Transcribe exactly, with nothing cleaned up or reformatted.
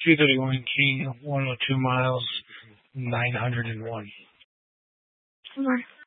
three thirty-one King, one oh two miles, nine hundred one. Hold on.